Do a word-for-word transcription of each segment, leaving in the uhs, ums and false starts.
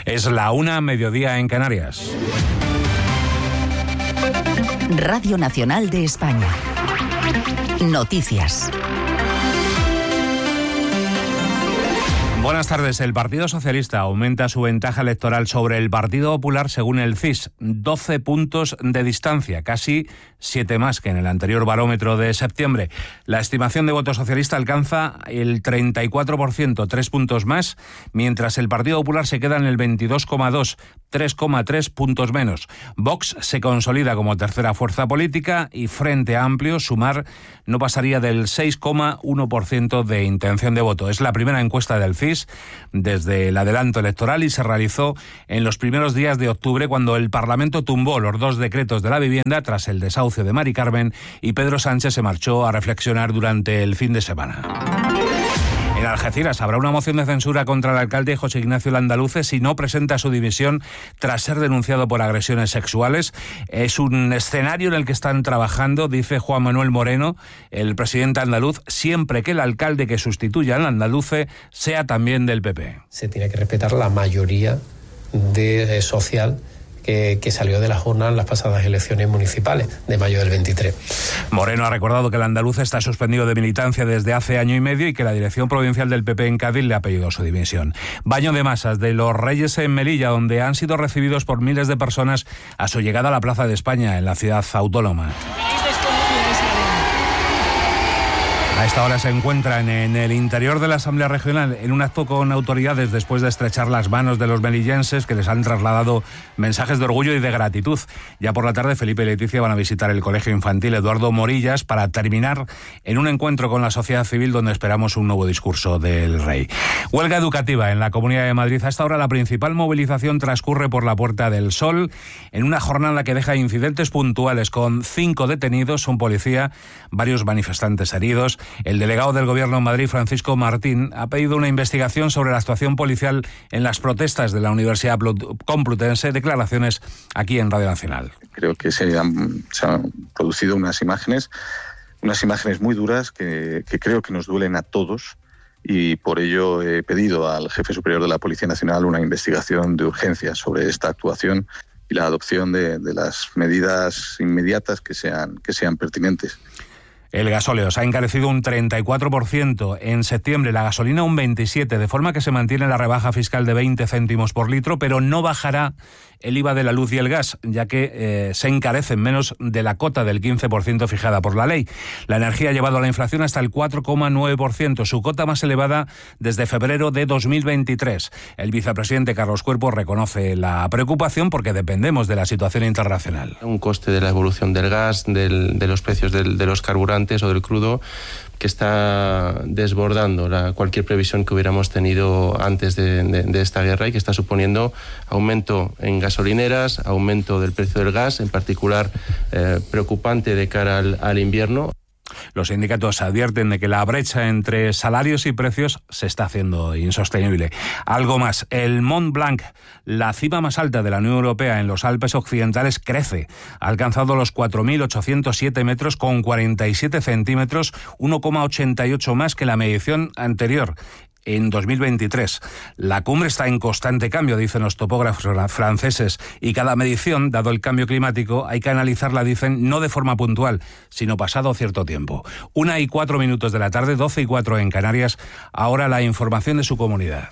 Es la una, mediodía en Canarias. Radio Nacional de España. Noticias. Buenas tardes. El Partido Socialista aumenta su ventaja electoral sobre el Partido Popular según el C I S. doce puntos de distancia, casi siete más que en el anterior barómetro de septiembre. La estimación de voto socialista alcanza el treinta y cuatro por ciento, tres puntos más, mientras el Partido Popular se queda en el veintidós coma dos, tres coma tres puntos menos. Vox se consolida como tercera fuerza política y Frente Amplio, Sumar, no pasaría del seis coma uno por ciento de intención de voto. Es la primera encuesta del C I S desde el adelanto electoral y se realizó en los primeros días de octubre, cuando el Parlamento tumbó los dos decretos de la vivienda tras el desahucio de Mari Carmen y Pedro Sánchez se marchó a reflexionar durante el fin de semana. En Algeciras habrá una moción de censura contra el alcalde José Ignacio Landaluce si no presenta su dimisión tras ser denunciado por agresiones sexuales. Es un escenario en el que están trabajando, dice Juan Manuel Moreno, el presidente andaluz, siempre que el alcalde que sustituya al Landaluce sea también del P P. Se tiene que respetar la mayoría de, eh, social Que, que salió de las urnas en las pasadas elecciones municipales de mayo del veintitrés. Moreno ha recordado que el andaluz está suspendido de militancia desde hace año y medio y que la dirección provincial del P P en Cádiz le ha pedido su dimisión. Baño de masas de los Reyes en Melilla, donde han sido recibidos por miles de personas a su llegada a la Plaza de España, en la ciudad autónoma. A esta hora se encuentran en el interior de la Asamblea Regional en un acto con autoridades después de estrechar las manos de los melillenses, que les han trasladado mensajes de orgullo y de gratitud. Ya por la tarde Felipe y Leticia van a visitar el Colegio Infantil Eduardo Morillas para terminar en un encuentro con la sociedad civil donde esperamos un nuevo discurso del rey. Huelga educativa en la Comunidad de Madrid. A esta hora la principal movilización transcurre por la Puerta del Sol en una jornada que deja incidentes puntuales con cinco detenidos, un policía, varios manifestantes heridos. El delegado del Gobierno en Madrid, Francisco Martín, ha pedido una investigación sobre la actuación policial en las protestas de la Universidad Complutense. Declaraciones aquí en Radio Nacional. Creo que se han, se han producido unas imágenes, unas imágenes muy duras que, que creo que nos duelen a todos, y por ello he pedido al jefe superior de la Policía Nacional una investigación de urgencia sobre esta actuación y la adopción de, de las medidas inmediatas que sean, que sean pertinentes. El gasóleo se ha encarecido un treinta y cuatro por ciento en septiembre, la gasolina un veintisiete por ciento, de forma que se mantiene la rebaja fiscal de veinte céntimos por litro, pero no bajará el I V A de la luz y el gas, ya que eh, se encarecen menos de la cota del quince por ciento fijada por la ley. La energía ha llevado a la inflación hasta el cuatro coma nueve por ciento, su cota más elevada desde febrero de dos mil veintitrés. El vicepresidente Carlos Cuerpo reconoce la preocupación porque dependemos de la situación internacional. Un coste de la evolución del gas, del, de los precios del, de los carburantes o del crudo, que está desbordando la, cualquier previsión que hubiéramos tenido antes de, de, de esta guerra, y que está suponiendo aumento en gasolineras, aumento del precio del gas, en particular eh, preocupante de cara al, al invierno. Los sindicatos advierten de que la brecha entre salarios y precios se está haciendo insostenible. Algo más, el Mont Blanc, la cima más alta de la Unión Europea en los Alpes occidentales, crece. Ha alcanzado los cuatro mil ochocientos siete metros con cuarenta y siete centímetros, uno coma ochenta y ocho más que la medición anterior, en dos mil veintitrés. La cumbre está en constante cambio, dicen los topógrafos franceses, y cada medición, dado el cambio climático, hay que analizarla, dicen, no de forma puntual, sino pasado cierto tiempo. Una y cuatro minutos de la tarde, doce y cuatro en Canarias. Ahora la información de su comunidad.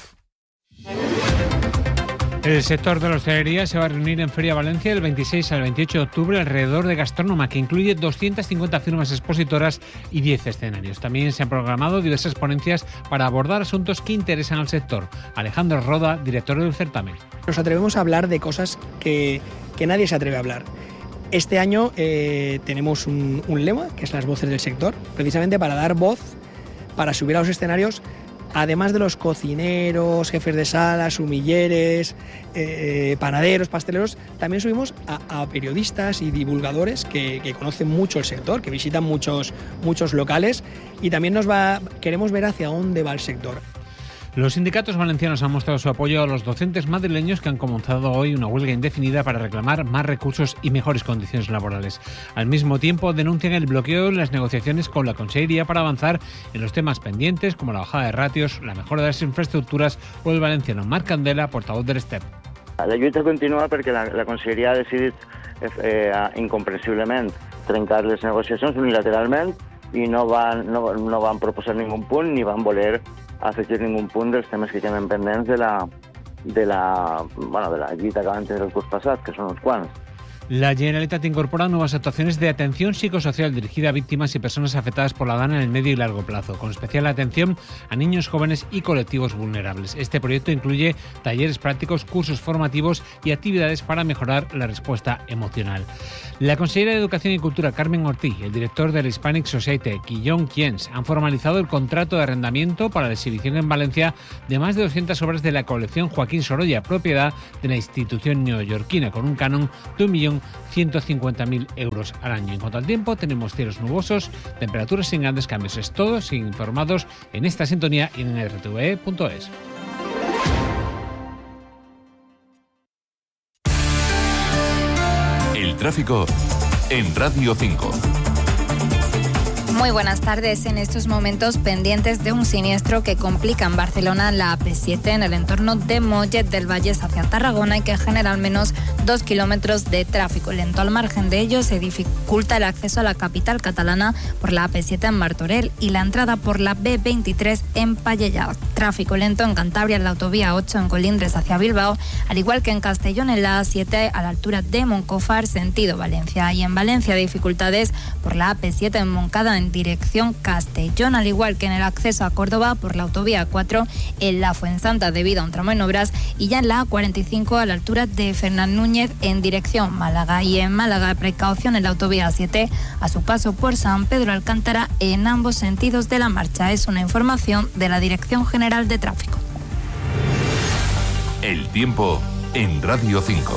El sector de la hostelería se va a reunir en Feria Valencia del veintiséis al veintiocho de octubre alrededor de Gastrónoma, que incluye doscientas cincuenta firmas expositoras y diez escenarios. También se han programado diversas ponencias para abordar asuntos que interesan al sector. Alejandro Roda, director del certamen. Nos atrevemos a hablar de cosas que, que nadie se atreve a hablar. Este año eh, tenemos un, un lema, que es las voces del sector, precisamente para dar voz, para subir a los escenarios, además de los cocineros, jefes de salas, sumilleres, eh, panaderos, pasteleros, también subimos a, a periodistas y divulgadores que, que conocen mucho el sector, que visitan muchos, muchos locales, y también nos va, queremos ver hacia dónde va el sector. Los sindicatos valencianos han mostrado su apoyo a los docentes madrileños que han comenzado hoy una huelga indefinida para reclamar más recursos y mejores condiciones laborales. Al mismo tiempo, denuncian el bloqueo en las negociaciones con la Consellería para avanzar en los temas pendientes como la bajada de ratios, la mejora de las infraestructuras o el valenciano Marc Candela, portavoz del S T E P. La lluita continua perquè la, la Conselleria ha decidit eh, incomprensiblement trencar les negociacions unilateralment i no van, no, no van proposar ningú punt ni van voler afegir ningú punt dels temes que queden pendents de la, de la, bueno, de la lluita que van tenir el curs passat, que són uns quants. La Generalitat incorpora nuevas actuaciones de atención psicosocial dirigida a víctimas y personas afectadas por la DANA en el medio y largo plazo, con especial atención a niños, jóvenes y colectivos vulnerables. Este proyecto incluye talleres prácticos, cursos formativos y actividades para mejorar la respuesta emocional. La consellera de Educación y Cultura, Carmen Ortiz, y el director de la Hispanic Society, Guillaume Quiens, han formalizado el contrato de arrendamiento para la exhibición en Valencia de más de doscientas obras de la colección Joaquín Sorolla, propiedad de la institución neoyorquina, con un canon de un millón ciento cincuenta mil euros al año. En cuanto al tiempo, tenemos cielos nubosos, temperaturas sin grandes cambios. Es todo, sin informados en esta sintonía y en r t v e punto es. El tráfico en Radio cinco. Muy buenas tardes. En estos momentos pendientes de un siniestro que complica en Barcelona la A P siete en el entorno de Mollet del Valle hacia Tarragona y que genera al menos dos kilómetros de tráfico lento. Al margen de ello se dificulta el acceso a la capital catalana por la A P siete en Martorell y la entrada por la B veintitrés en Pallejà. Tráfico lento en Cantabria en la autovía ocho en Colindres hacia Bilbao, al igual que en Castellón en la A siete a la altura de Moncófar sentido Valencia. Y en Valencia dificultades por la A P siete en Moncada en dirección Castellón, al igual que en el acceso a Córdoba por la autovía cuatro en la Fuensanta debido a un tramo en obras, y ya en la A cuarenta y cinco a la altura de Fernán Núñez en dirección Málaga. Y en Málaga precaución en la autovía siete a su paso por San Pedro Alcántara en ambos sentidos de la marcha. Es una información de la Dirección General de Tráfico. El tiempo en Radio cinco.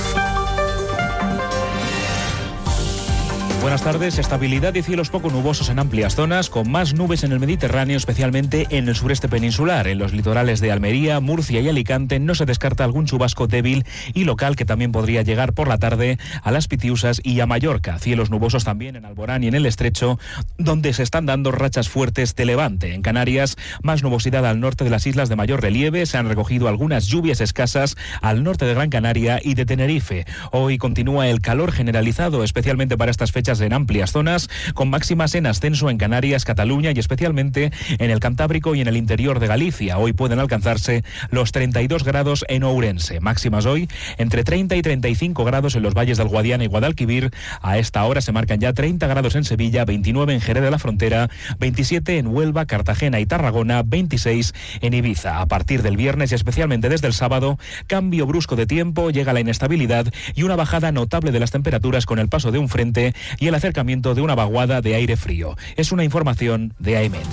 Buenas tardes. Estabilidad y cielos poco nubosos en amplias zonas, con más nubes en el Mediterráneo, especialmente en el sureste peninsular. En los litorales de Almería, Murcia y Alicante no se descarta algún chubasco débil y local que también podría llegar por la tarde a las Pitiusas y a Mallorca. Cielos nubosos también en Alborán y en el Estrecho, donde se están dando rachas fuertes de levante. En Canarias, más nubosidad al norte de las islas de mayor relieve. Se han recogido algunas lluvias escasas al norte de Gran Canaria y de Tenerife. Hoy continúa el calor generalizado, especialmente para estas fechas en amplias zonas, con máximas en ascenso en Canarias, Cataluña y especialmente en el Cantábrico y en el interior de Galicia. Hoy pueden alcanzarse los treinta y dos grados en Ourense. Máximas hoy entre treinta y treinta y cinco grados en los valles del Guadiana y Guadalquivir. A esta hora se marcan ya treinta grados en Sevilla, veintinueve en Jerez de la Frontera, veintisiete en Huelva, Cartagena y Tarragona, veintiséis en Ibiza. A partir del viernes y especialmente desde el sábado, cambio brusco de tiempo, llega la inestabilidad y una bajada notable de las temperaturas con el paso de un frente y el acercamiento de una vaguada de aire frío. Es una información de AEMET.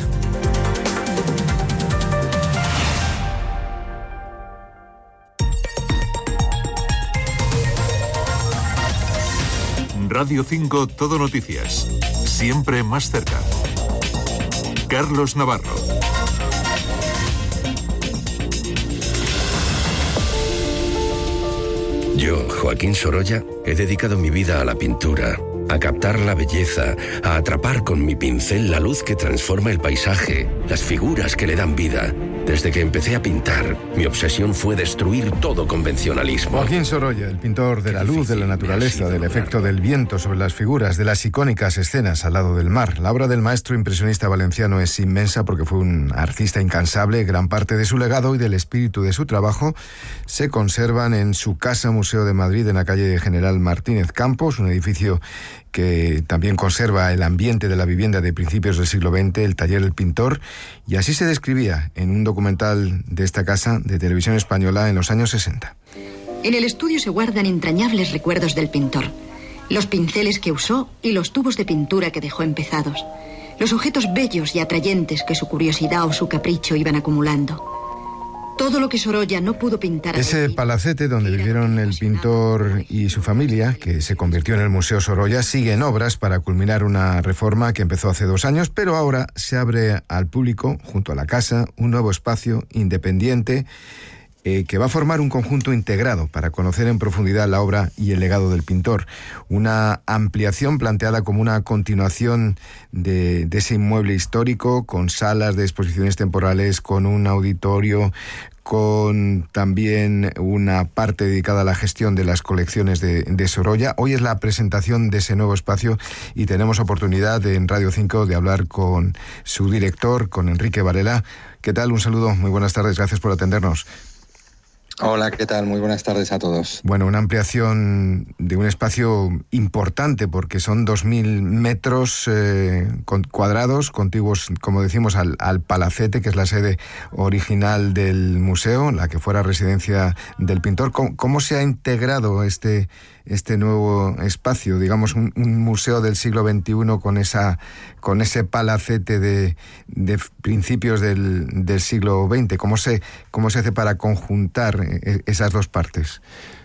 Radio cinco Todo Noticias. Siempre más cerca. Carlos Navarro. Yo, Joaquín Sorolla, he dedicado mi vida a la pintura, a captar la belleza, a atrapar con mi pincel la luz que transforma el paisaje, las figuras que le dan vida. Desde que empecé a pintar, mi obsesión fue destruir todo convencionalismo. Joaquín Sorolla, el pintor de la luz, de la naturaleza, del efecto del viento sobre las figuras, de las icónicas escenas al lado del mar. La obra del maestro impresionista valenciano es inmensa porque fue un artista incansable. Gran parte de su legado y del espíritu de su trabajo se conservan en su Casa Museo de Madrid, en la calle General Martínez Campos, un edificio que también conserva el ambiente de la vivienda de principios del siglo veinte, el taller del pintor, y así se describía en un documental de esta casa de Televisión Española en los años sesenta. En el estudio se guardan entrañables recuerdos del pintor, los pinceles que usó y los tubos de pintura que dejó empezados, los objetos bellos y atrayentes que su curiosidad o su capricho iban acumulando. Todo lo que Sorolla no pudo pintar. Ese palacete donde vivieron el pintor y su familia, que se convirtió en el Museo Sorolla, sigue en obras para culminar una reforma que empezó hace dos años, pero ahora se abre al público, junto a la casa, un nuevo espacio independiente eh, que va a formar un conjunto integrado para conocer en profundidad la obra y el legado del pintor. Una ampliación planteada como una continuación de, de ese inmueble histórico, con salas de exposiciones temporales, con un auditorio, con también una parte dedicada a la gestión de las colecciones de, de Sorolla. Hoy es la presentación de ese nuevo espacio y tenemos oportunidad de, en Radio cinco de hablar con su director, con Enrique Varela. ¿Qué tal? Un saludo, muy buenas tardes, gracias por atendernos. Hola, ¿qué tal? Muy buenas tardes a todos. Bueno, una ampliación de un espacio importante porque son dos mil metros eh, cuadrados, contiguos, como decimos, al, al Palacete, que es la sede original del museo, la que fuera residencia del pintor. ¿Cómo, cómo se ha integrado este, este nuevo espacio? Digamos, un, un museo del siglo veintiuno con, esa, con ese Palacete de, de principios del, del siglo veinte. ¿Cómo se, cómo se hace para conjuntar esas dos partes?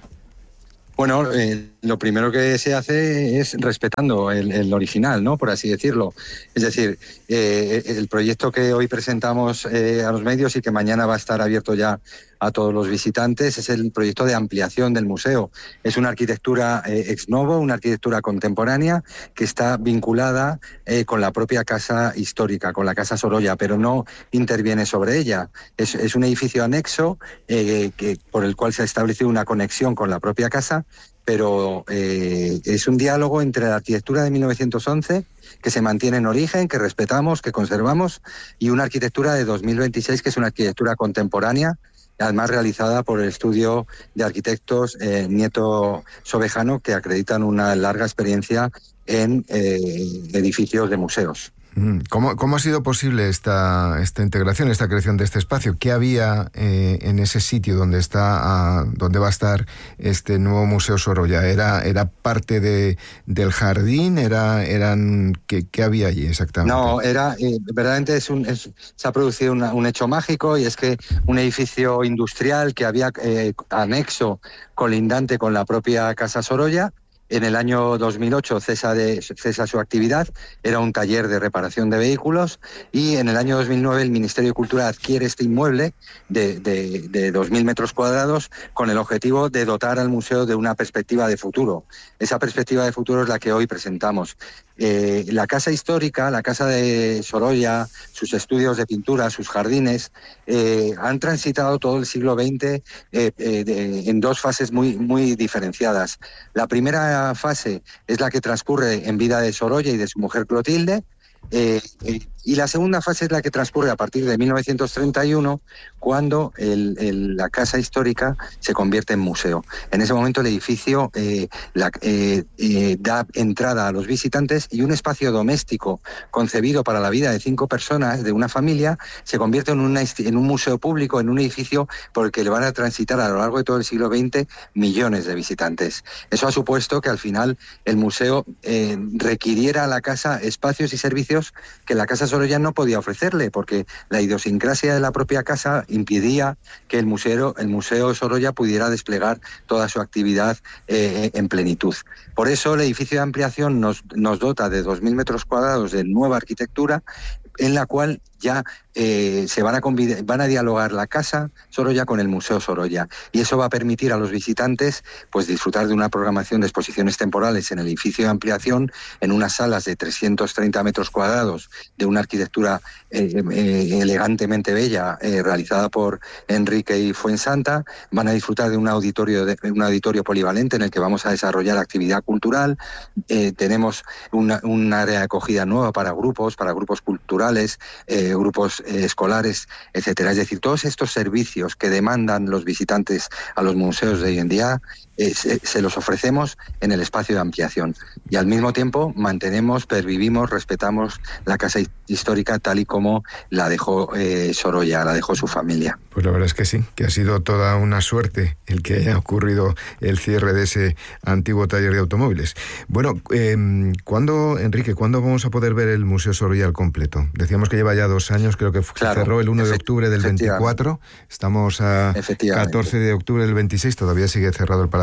Bueno, eh, lo primero que se hace es respetando el, el original, ¿no? Por así decirlo. Es decir, eh, el proyecto que hoy presentamos eh, a los medios y que mañana va a estar abierto ya a todos los visitantes es el proyecto de ampliación del museo. Es una arquitectura eh, ex novo, una arquitectura contemporánea que está vinculada eh, con la propia casa histórica, con la Casa Sorolla, pero no interviene sobre ella. Es, es un edificio anexo eh, que, por el cual se ha establecido una conexión con la propia casa, pero eh, es un diálogo entre la arquitectura de mil novecientos once, que se mantiene en origen, que respetamos, que conservamos, y una arquitectura de dos mil veintiséis, que es una arquitectura contemporánea, además realizada por el estudio de arquitectos eh, Nieto Sobejano, que acreditan una larga experiencia en eh, edificios de museos. ¿Cómo, cómo ha sido posible esta, esta integración, esta creación de este espacio? ¿Qué había eh, en ese sitio donde está, uh, donde va a estar este nuevo Museo Sorolla? ¿Era, era parte de, del jardín? ¿Era, eran ¿qué, qué había allí exactamente? No, era eh, verdaderamente es un, es, se ha producido una, un hecho mágico, y es que un edificio industrial que había eh, anexo, colindante con la propia Casa Sorolla, en el año dos mil ocho cesa, de, cesa su actividad, era un taller de reparación de vehículos, y en el año dos mil nueve el Ministerio de Cultura adquiere este inmueble de, de, de dos mil metros cuadrados con el objetivo de dotar al museo de una perspectiva de futuro. Esa perspectiva de futuro es la que hoy presentamos. Eh, la casa histórica, la Casa de Sorolla, sus estudios de pintura, sus jardines, eh, han transitado todo el siglo veinte eh, eh, de, en dos fases muy, muy diferenciadas. La primera fase es la que transcurre en vida de Sorolla y de su mujer Clotilde, eh, eh, y la segunda fase es la que transcurre a partir de mil novecientos treinta y uno, cuando el, el, la casa histórica se convierte en museo. En ese momento el edificio eh, la, eh, eh, da entrada a los visitantes, y un espacio doméstico concebido para la vida de cinco personas, de una familia, se convierte en, una, en un museo público, en un edificio por el que le van a transitar a lo largo de todo el siglo veinte millones de visitantes. Eso ha supuesto que al final el museo eh, requiriera a la casa espacios y servicios que la Casa Sorolla no podía ofrecerle, porque la idiosincrasia de la propia casa impedía que el museo, el museo Sorolla pudiera desplegar toda su actividad eh, en plenitud. Por eso el edificio de ampliación nos, nos dota de dos mil metros cuadrados de nueva arquitectura, en la cual ya eh, se van a, convid- van a dialogar la Casa Sorolla con el Museo Sorolla, y eso va a permitir a los visitantes pues disfrutar de una programación de exposiciones temporales en el edificio de ampliación, en unas salas de trescientos treinta metros cuadrados de una arquitectura eh, eh, elegantemente bella, eh, realizada por Enrique y Fuensanta. Van a disfrutar de un auditorio de, un auditorio polivalente en el que vamos a desarrollar actividad cultural. Eh, tenemos una, un área de acogida nueva para grupos, para grupos culturales, eh, grupos eh, escolares, etcétera. Es decir, todos estos servicios que demandan los visitantes a los museos de hoy en día eh, se, se los ofrecemos en el espacio de ampliación, y al mismo tiempo mantenemos, pervivimos, respetamos la casa histórica tal y como la dejó eh, Sorolla, la dejó su familia. Pues la verdad es que sí, que ha sido toda una suerte el que haya ocurrido el cierre de ese antiguo taller de automóviles. Bueno, eh, ¿cuándo, Enrique, cuándo vamos a poder ver el Museo Sorolla al completo? Decíamos que lleva ya dos años, creo que claro, se cerró el uno de octubre del veinticuatro, estamos a catorce de octubre del veintiséis, todavía sigue cerrado el Palacio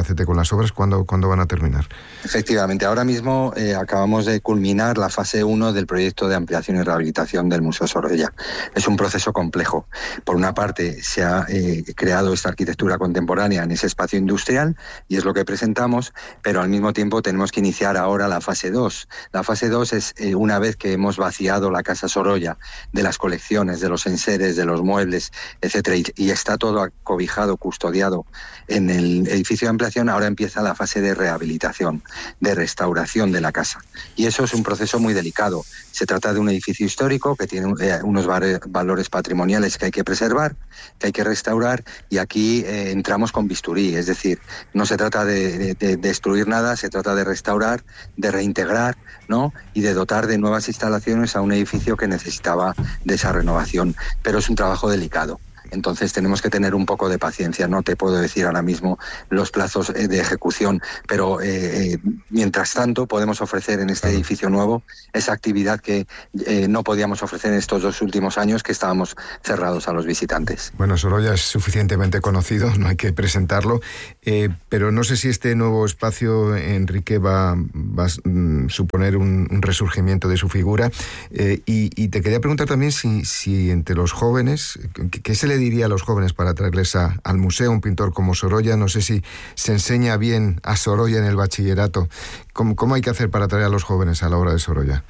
Albacete con las obras. ¿Cuándo, ¿cuándo van a terminar? Efectivamente, ahora mismo eh, acabamos de culminar la fase uno del proyecto de ampliación y rehabilitación del Museo Sorolla. Es un proceso complejo. Por una parte, se ha eh, creado esta arquitectura contemporánea en ese espacio industrial y es lo que presentamos, pero al mismo tiempo tenemos que iniciar ahora la fase dos. La fase dos es eh, una vez que hemos vaciado la Casa Sorolla de las colecciones, de los enseres, de los muebles, etcétera, y, y está todo acobijado, custodiado en el edificio de ampliación, ahora empieza la fase de rehabilitación, de restauración de la casa. Y eso es un proceso muy delicado. Se trata de un edificio histórico que tiene eh, unos valores patrimoniales que hay que preservar, que hay que restaurar, y aquí eh, entramos con bisturí, es decir, no se trata de, de, de destruir nada, se trata de restaurar, de reintegrar, ¿no? Y de dotar de nuevas instalaciones a un edificio que necesitaba de esa renovación. Pero es un trabajo delicado. Entonces tenemos que tener un poco de paciencia. No te puedo decir ahora mismo los plazos de ejecución, pero eh, mientras tanto podemos ofrecer en este edificio nuevo esa actividad que eh, no podíamos ofrecer en estos dos últimos años, que estábamos cerrados a los visitantes. Bueno, Sorolla es suficientemente conocido, no hay que presentarlo, eh, pero no sé si este nuevo espacio, Enrique, va, va a mm, suponer un, un resurgimiento de su figura. Eh, y, y te quería preguntar también si, si entre los jóvenes, ¿qué, qué se le diría a los jóvenes para traerles a, al museo un pintor como Sorolla? No sé si se enseña bien a Sorolla en el bachillerato. ¿Cómo, cómo hay que hacer para traer a los jóvenes a la obra de Sorolla?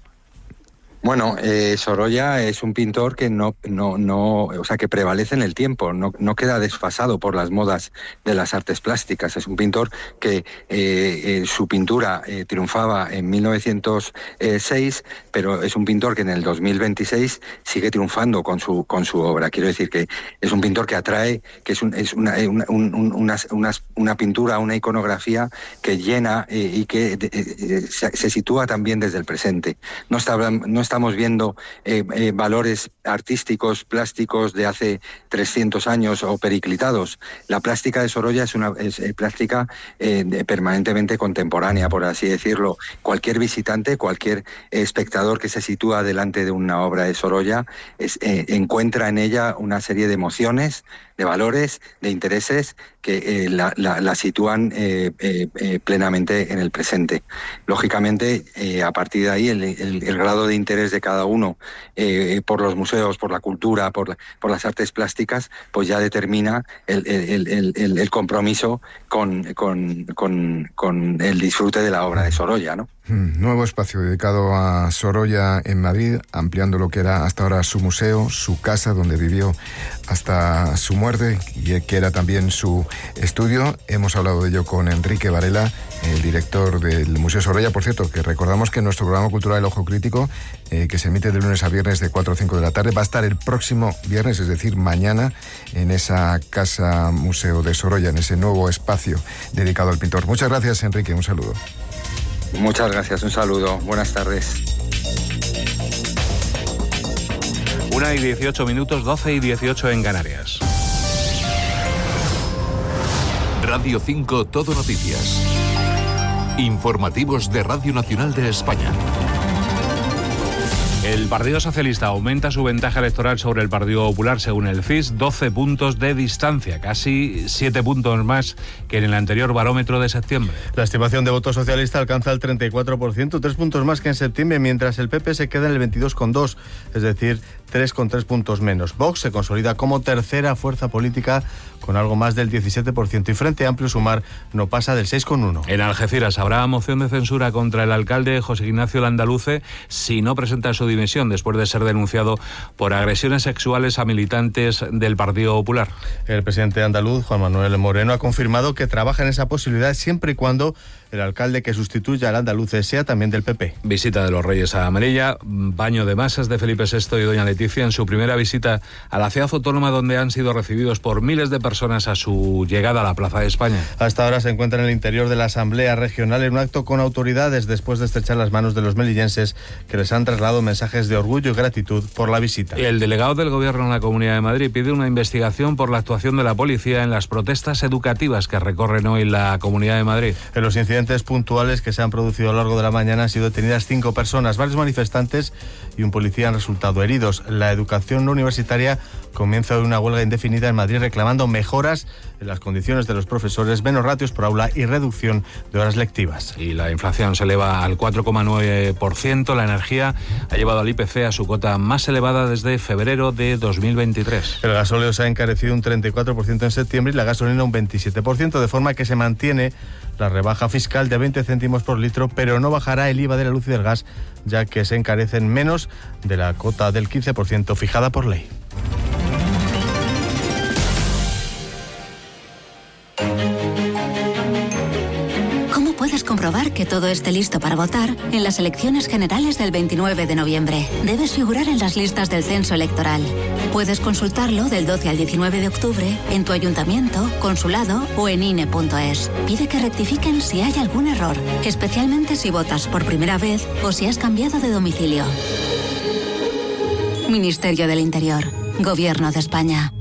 Bueno, eh, Sorolla es un pintor que no, no, no, o sea, que prevalece en el tiempo, no, no queda desfasado por las modas de las artes plásticas. Es un pintor que eh, eh, su pintura eh, triunfaba en mil novecientos seis, pero es un pintor que en el dos mil veintiséis sigue triunfando con su con su obra. Quiero decir que es un pintor que atrae, que es, un, es una, una, un, una, una, una pintura, una iconografía que llena eh, y que de, eh, se, se sitúa también desde el presente. No está no estamos viendo eh, eh, valores artísticos, plásticos de hace trescientos años o periclitados. La plástica de Sorolla es una es, eh, plástica eh, de, permanentemente contemporánea, por así decirlo. Cualquier visitante, cualquier espectador que se sitúa delante de una obra de Sorolla es, eh, encuentra en ella una serie de emociones, de valores, de intereses que eh, la, la, la sitúan eh, eh, eh, plenamente en el presente. Lógicamente, eh, a partir de ahí, el, el, el grado de interés de cada uno eh, por los museos, por la cultura, por, la, por las artes plásticas, pues ya determina el, el, el, el, el compromiso con, con, con, con el disfrute de la obra de Sorolla, ¿no? Nuevo espacio dedicado a Sorolla en Madrid, ampliando lo que era hasta ahora su museo, su casa donde vivió hasta su muerte y que era también su estudio. Hemos hablado de ello con Enrique Varela, el director del Museo Sorolla. Por cierto, que recordamos que nuestro programa cultural El Ojo Crítico, eh, que se emite de lunes a viernes de cuatro a cinco de la tarde, va a estar el próximo viernes, es decir, mañana, en esa casa museo de Sorolla, en ese nuevo espacio dedicado al pintor. Muchas gracias, Enrique, un saludo. Muchas gracias, un saludo, buenas tardes. Una y dieciocho minutos, doce y dieciocho en Canarias. Radio cinco Todo Noticias. Informativos de Radio Nacional de España. El Partido Socialista aumenta su ventaja electoral sobre el Partido Popular, según el C I S, doce puntos de distancia, casi siete puntos más que en el anterior barómetro de septiembre. La estimación de voto socialista alcanza el treinta y cuatro por ciento, tres puntos más que en septiembre, mientras el P P se queda en el veintidós coma dos, es decir, tres coma tres puntos menos. Vox se consolida como tercera fuerza política con algo más del diecisiete por ciento y Frente Amplio Sumar no pasa del seis coma uno. En Algeciras habrá moción de censura contra el alcalde José Ignacio Landaluce si no presenta su dimisión después de ser denunciado por agresiones sexuales a militantes del Partido Popular. El presidente andaluz, Juan Manuel Moreno, ha confirmado que trabaja en esa posibilidad siempre y cuando el alcalde que sustituya al andaluce sea también del P P. Visita de los Reyes a Amarilla, baño de masas de Felipe sexto y doña Leticia en su primera visita a la ciudad autónoma, donde han sido recibidos por miles de personas a su llegada a la Plaza de España. Hasta ahora se encuentra en el interior de la Asamblea Regional en un acto con autoridades después de estrechar las manos de los melillenses que les han trasladado mensajes de orgullo y gratitud por la visita. El delegado del Gobierno en la Comunidad de Madrid pide una investigación por la actuación de la policía en las protestas educativas que recorren hoy la Comunidad de Madrid. En los incidentes puntuales que se han producido a lo largo de la mañana han sido detenidas cinco personas, varios manifestantes y un policía han resultado heridos. La educación no universitaria comienza hoy una huelga indefinida en Madrid reclamando mejoras en las condiciones de los profesores, menos ratios por aula y reducción de horas lectivas. Y la inflación se eleva al cuatro coma nueve por ciento. La energía ha llevado al I P C a su cota más elevada desde febrero de dos mil veintitrés. El gasóleo se ha encarecido un treinta y cuatro por ciento en septiembre y la gasolina un veintisiete por ciento, de forma que se mantiene la rebaja fiscal de veinte céntimos por litro, pero no bajará el I V A de la luz y del gas, ya que se encarecen menos de la cota del quince por ciento fijada por ley. ¿Cómo puedes comprobar que todo esté listo para votar en las elecciones generales del veintinueve de noviembre? Debes figurar en las listas del censo electoral. Puedes consultarlo del doce al diecinueve de octubre en tu ayuntamiento, consulado o en I N E punto es. Pide que rectifiquen si hay algún error, especialmente si votas por primera vez o si has cambiado de domicilio. Ministerio del Interior. Gobierno de España.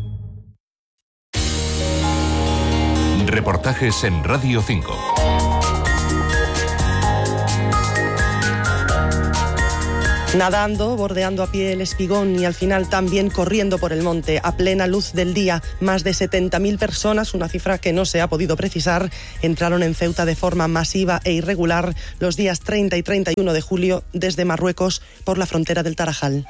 Reportajes en Radio cinco. Nadando, bordeando a pie el Espigón y al final también corriendo por el monte a plena luz del día, más de setenta mil personas, una cifra que no se ha podido precisar, entraron en Ceuta de forma masiva e irregular los días treinta y treinta y uno de julio desde Marruecos por la frontera del Tarajal.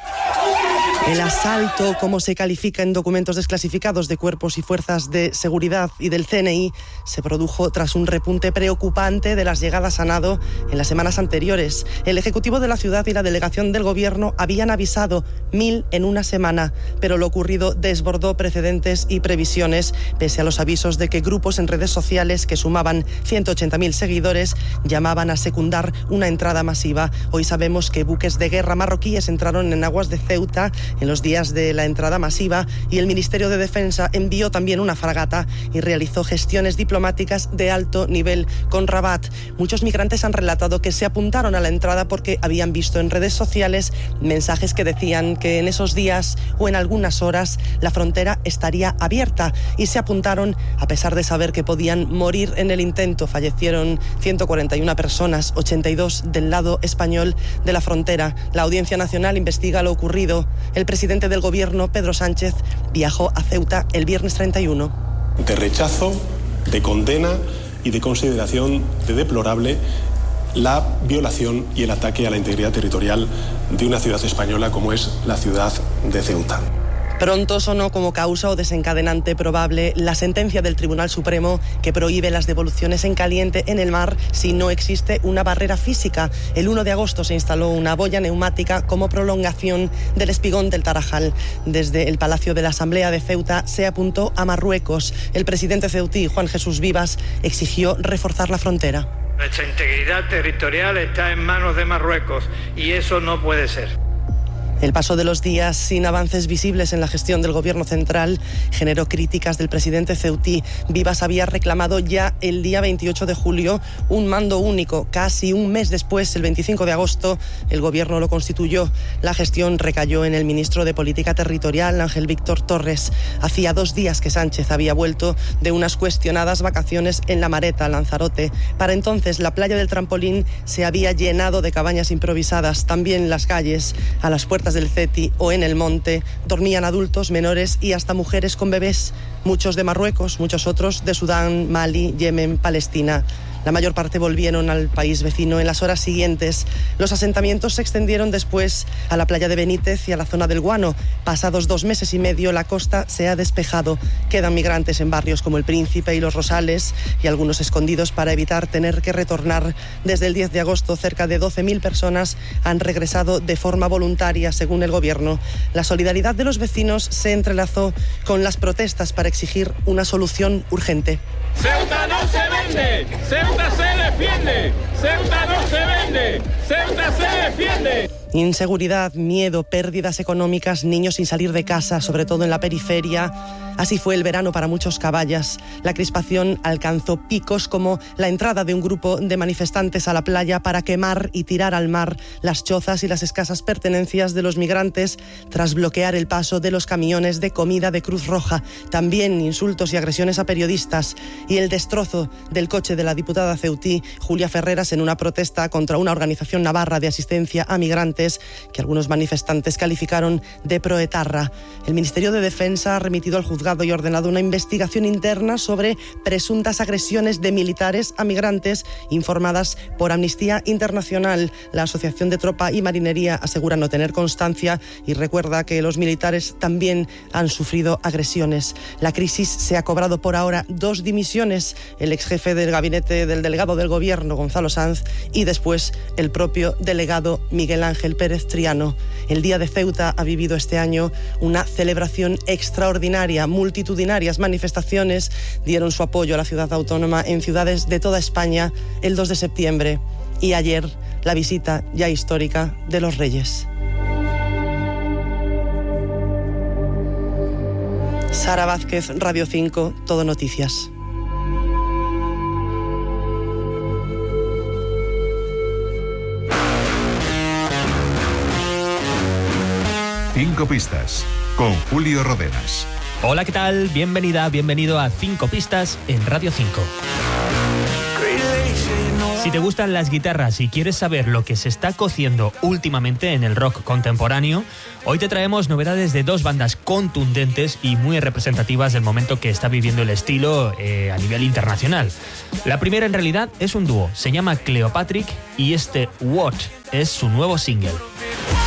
El asalto, como se califica en documentos desclasificados de cuerpos y fuerzas de seguridad y del C N I, se produjo tras un repunte preocupante de las llegadas a nado en las semanas anteriores. El Ejecutivo de la ciudad y la delegación del Gobierno habían avisado mil en una semana, pero lo ocurrido desbordó precedentes y previsiones, pese a los avisos de que grupos en redes sociales que sumaban ciento ochenta mil seguidores llamaban a secundar una entrada masiva. Hoy sabemos que buques de guerra marroquíes entraron en aguas de Ceuta en los días de la entrada masiva y el Ministerio de Defensa envió también una fragata y realizó gestiones diplomáticas de alto nivel con Rabat. Muchos migrantes han relatado que se apuntaron a la entrada porque habían visto en redes sociales mensajes que decían que en esos días o en algunas horas la frontera estaría abierta y se apuntaron a pesar de saber que podían morir en el intento. Fallecieron ciento cuarenta y una personas, ochenta y dos del lado español de la frontera. La Audiencia Nacional investiga lo ocurrido. El presidente del Gobierno, Pedro Sánchez, viajó a Ceuta el viernes treinta y uno. De rechazo, de condena y de consideración de deplorable la violación y el ataque a la integridad territorial de una ciudad española como es la ciudad de Ceuta. Pronto sonó como causa o desencadenante probable la sentencia del Tribunal Supremo que prohíbe las devoluciones en caliente en el mar si no existe una barrera física. El uno de agosto se instaló una boya neumática como prolongación del Espigón del Tarajal. Desde el Palacio de la Asamblea de Ceuta se apuntó a Marruecos. El presidente ceutí, Juan Jesús Vivas, exigió reforzar la frontera. Nuestra integridad territorial está en manos de Marruecos y eso no puede ser. El paso de los días sin avances visibles en la gestión del Gobierno central generó críticas del presidente ceutí. Vivas había reclamado ya el día veintiocho de julio un mando único. Casi un mes después, el veinticinco de agosto, el Gobierno lo constituyó. La gestión recayó en el ministro de Política Territorial, Ángel Víctor Torres. Hacía dos días que Sánchez había vuelto de unas cuestionadas vacaciones en La Mareta, Lanzarote. Para entonces, la playa del Trampolín se había llenado de cabañas improvisadas. También las calles, a las puertas del CETI o en el monte, dormían adultos, menores y hasta mujeres con bebés, muchos de Marruecos, muchos otros de Sudán, Mali, Yemen, Palestina. La mayor parte volvieron al país vecino en las horas siguientes. Los asentamientos se extendieron después a la playa de Benítez y a la zona del Guano. Pasados dos meses y medio, la costa se ha despejado. Quedan migrantes en barrios como El Príncipe y Los Rosales y algunos escondidos para evitar tener que retornar. Desde el diez de agosto, cerca de doce mil personas han regresado de forma voluntaria, según el Gobierno. La solidaridad de los vecinos se entrelazó con las protestas para exigir una solución urgente. ¡Ceuta no se vende! ¡Ceuta se defiende! ¡Ceuta no se vende! ¡Ceuta se defiende! Inseguridad, miedo, pérdidas económicas, niños sin salir de casa, sobre todo en la periferia. Así fue el verano para muchos caballas. La crispación alcanzó picos como la entrada de un grupo de manifestantes a la playa para quemar y tirar al mar las chozas y las escasas pertenencias de los migrantes tras bloquear el paso de los camiones de comida de Cruz Roja. También insultos y agresiones a periodistas y el destrozo del coche de la diputada ceutí Julia Ferreras en una protesta contra una organización navarra de asistencia a migrantes que algunos manifestantes calificaron de proetarra. El Ministerio de Defensa ha remitido al juzgado y ordenado una investigación interna sobre presuntas agresiones de militares a migrantes informadas por Amnistía Internacional. La Asociación de Tropa y Marinería asegura no tener constancia y recuerda que los militares también han sufrido agresiones. La crisis se ha cobrado por ahora dos dimisiones, el ex jefe del gabinete del delegado del gobierno, Gonzalo Sanz, y después el propio delegado Miguel Ángel Pérez Triano. El Día de Ceuta ha vivido este año una celebración extraordinaria. Multitudinarias manifestaciones dieron su apoyo a la ciudad autónoma en ciudades de toda España el dos de septiembre. Y ayer, la visita ya histórica de los Reyes. Sara Vázquez, Radio cinco, Todo Noticias. Cinco Pistas, con Julio Rodenas. Hola, ¿qué tal? Bienvenida, bienvenido a Cinco Pistas en Radio cinco. Si te gustan las guitarras y quieres saber lo que se está cociendo últimamente en el rock contemporáneo, hoy te traemos novedades de dos bandas contundentes y muy representativas del momento que está viviendo el estilo eh, a nivel internacional. La primera en realidad es un dúo, se llama Cleopatrick y este What es su nuevo single.